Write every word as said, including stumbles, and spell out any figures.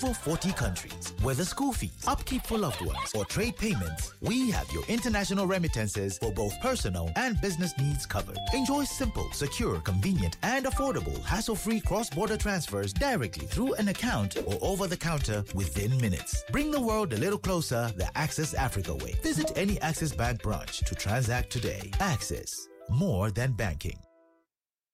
over forty countries. Whether school fees, upkeep for loved ones, or trade payments, we have your international remittances for both personal and business needs covered. Enjoy simple, secure, convenient, and affordable hassle-free cross-border transfers directly through an account or over the counter within minutes. Bring the world a little closer the Access Africa way. Visit any Access Bank branch to transact today. Access, more than banking.